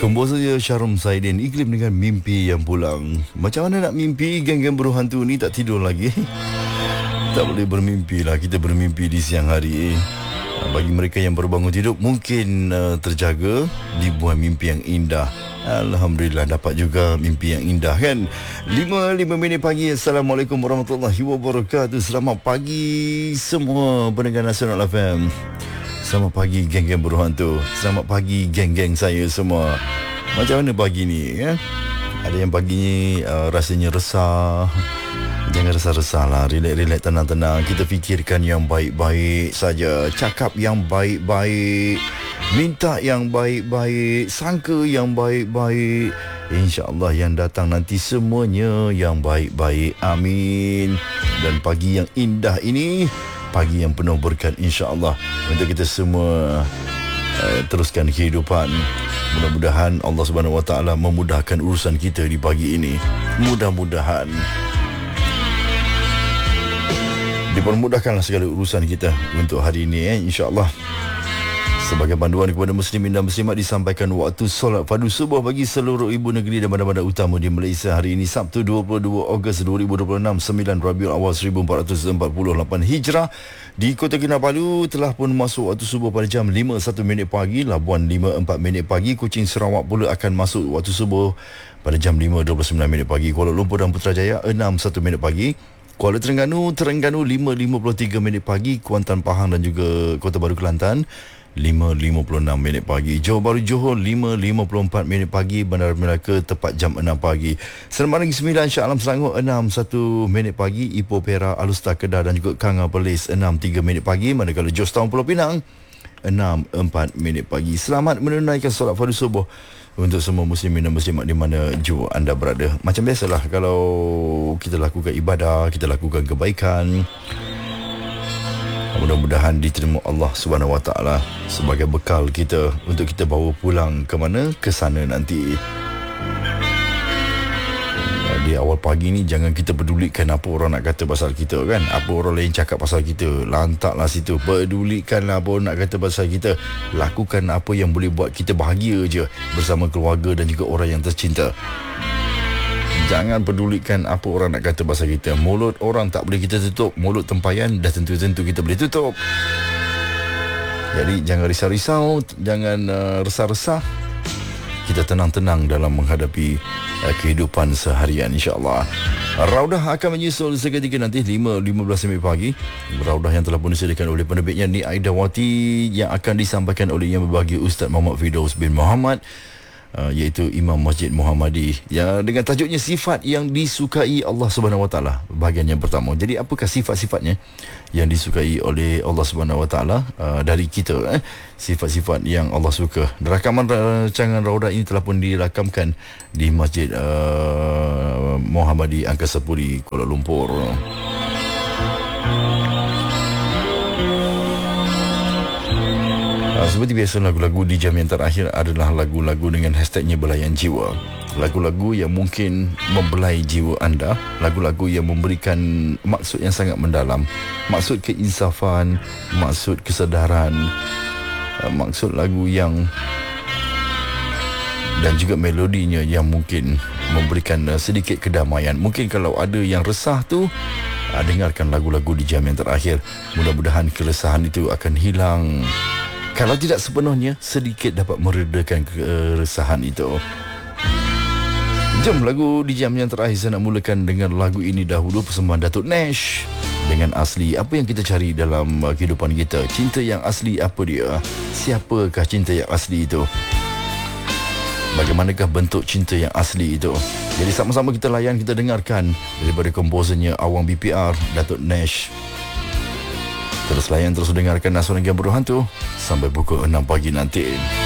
Komposer Syarum Saidin, iklim dengan mimpi yang pulang. Macam mana nak mimpi? Geng-geng berhantu ni tak tidur lagi. Tak boleh bermimpi lah. Kita bermimpi di siang hari. Bagi mereka yang baru bangun tidur, mungkin terjaga di buah mimpi yang indah. Alhamdulillah dapat juga mimpi yang indah kan. 5 minit pagi. Assalamualaikum warahmatullahi wabarakatuh. Selamat pagi semua pendengar Nasional FM. Selamat pagi geng-geng berhantu. Selamat pagi geng-geng saya semua. Macam mana pagi ni ya? Ada yang pagi ni rasanya resah. Jangan resah-resah lah. Relax-relax, tenang-tenang. Kita fikirkan yang baik-baik saja. Cakap yang baik-baik. Minta yang baik-baik. Sangka yang baik-baik. InsyaAllah yang datang nanti semuanya yang baik-baik. Amin. Dan pagi yang indah ini, pagi yang penuh berkat insya-Allah untuk kita semua teruskan kehidupan. Mudah-mudahan Allah Subhanahu Wa Taala memudahkan urusan kita di pagi ini. Mudah-mudahan dipermudahkanlah segala urusan kita untuk hari ini insya-Allah. Sebagai panduan kepada muslimin dan muslimat, disampaikan waktu solat fardu subuh bagi seluruh ibu negeri dan bandar-bandar utama di Malaysia hari ini Sabtu 22 Ogos 2026, 9 Rabiul Awal 1448 Hijrah. Di Kota Kinabalu telah pun masuk waktu subuh pada jam 5:01 pagi, Labuan 5:04 pagi, Kuching Sarawak pula akan masuk waktu subuh pada jam 5:29 pagi, Kuala Lumpur dan Putrajaya 6:01 pagi, Kuala Terengganu 5:53 pagi, Kuantan Pahang dan juga Kota Baru Kelantan 5:56 pagi, Johor Bahru Johor 5:54 pagi, Bandar Melaka tepat jam 6 pagi, Serambi Negeri Sembilan Shah Alam Selangor 6:01 pagi, Ipoh Perak Alustar Kedah dan juga Kanga Perlis 6:03 pagi, manakala Jos Town Pulau Pinang 6:04 pagi. Selamat menunaikan solat fardu subuh untuk semua muslimin dan muslimat di mana jua anda berada. Macam biasalah, kalau kita lakukan ibadah, kita lakukan kebaikan, mudah-mudahan diterima Allah Subhanahu Wa Taala sebagai bekal kita untuk kita bawa pulang ke mana? Ke sana nanti. Di awal pagi ni jangan kita pedulikan apa orang nak kata pasal kita kan. Apa orang lain cakap pasal kita, lantaklah situ. Pedulikanlah apa orang nak kata pasal kita. Lakukan apa yang boleh buat kita bahagia je bersama keluarga dan juga orang yang tercinta. Jangan pedulikan apa orang nak kata pasal kita. Mulut orang tak boleh kita tutup. Mulut tempayan dah tentu-tentu kita boleh tutup. Jadi jangan risau-risau, jangan resah-resah. Kita tenang-tenang dalam menghadapi kehidupan seharian insya-Allah. Raudah akan menyusul seketika nanti 5:15 pagi. Raudah yang telah pun disediakan oleh penerbitnya Ni Aidawati yang akan disampaikan oleh Yang Berbahagia Ustaz Muhammad Firdaus bin Muhammad, iaitu Imam Masjid Muhammadi, ya, dengan tajuknya sifat yang disukai Allah Subhanahu Wa Taala, bahagian yang pertama. Jadi apakah sifat-sifatnya yang disukai oleh Allah Subhanahu Wa Taala dari kita, sifat-sifat yang Allah suka. Rakaman rancangan Raudah ini telah pun dirakamkan di Masjid Muhammadi Angkasa Puri, Kuala Lumpur. Seperti biasa, lagu-lagu di jam yang terakhir adalah lagu-lagu dengan hashtagnya Belayan Jiwa. Lagu-lagu yang mungkin membelai jiwa anda, lagu-lagu yang memberikan maksud yang sangat mendalam, maksud keinsafan, maksud kesedaran, maksud lagu yang dan juga melodinya yang mungkin memberikan sedikit kedamaian. Mungkin kalau ada yang resah tu, dengarkan lagu-lagu di jam yang terakhir. Mudah-mudahan keresahan itu akan hilang. Kalau tidak sepenuhnya, sedikit dapat meredakan keresahan itu. Jom lagu di jam yang terakhir saya nak mulakan dengan lagu ini dahulu, persembahan Datuk Nash dengan Asli. Apa yang kita cari dalam kehidupan kita? Cinta yang asli apa dia? Siapakah cinta yang asli itu? Bagaimanakah bentuk cinta yang asli itu? Jadi sama-sama kita layan, kita dengarkan daripada komposernya Awang BPR, Datuk Nash. Terus layan, terus dengarkan Nasional Yang Berhantu sampai pukul 6 pagi nanti.